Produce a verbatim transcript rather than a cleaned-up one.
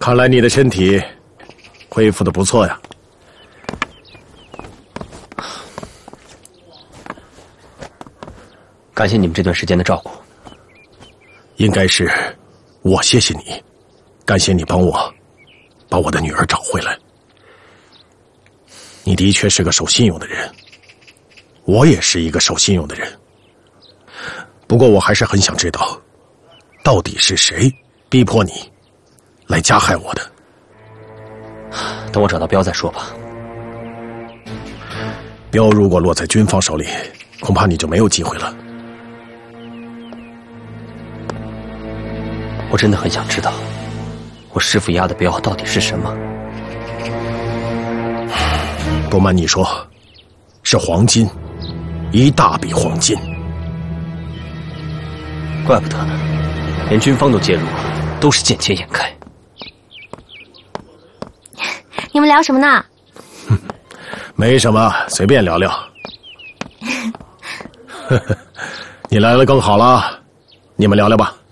看来你的身体恢复的不错呀。 感谢你们这段时间的照顾。 应该是我谢谢你，感谢你帮我把我的女儿找回来。你的确是个守信用的人，我也是一个守信用的人。不过我还是很想知道，到底是谁逼迫你来加害我的？ 等我找到镖再说吧。 镖如果落在军方手里，恐怕你就没有机会了。 我真的很想知道，我师父押的镖到底是什么。 不瞒你说，是黄金，一大笔黄金。 怪不得呢，连军方都介入了，都是见钱眼开。 你们聊什么呢？ 没什么，随便聊聊。你来了更好了，你们聊聊吧。